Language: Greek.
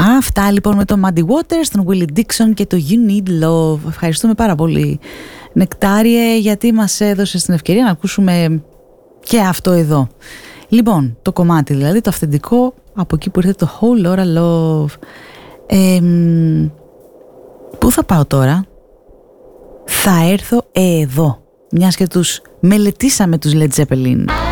Αυτά λοιπόν με τον Muddy Waters, τον Willie Dixon και το You Need Love. Ευχαριστούμε πάρα πολύ, Νεκτάριε, γιατί μας έδωσε την ευκαιρία να ακούσουμε και αυτό εδώ. Λοιπόν, το κομμάτι δηλαδή, το αυθεντικό, από εκεί που ήρθε το Whole Lotta Love. Πού θα πάω τώρα? Θα έρθω εδώ, μιας και τους μελετήσαμε τους Led Zeppelin.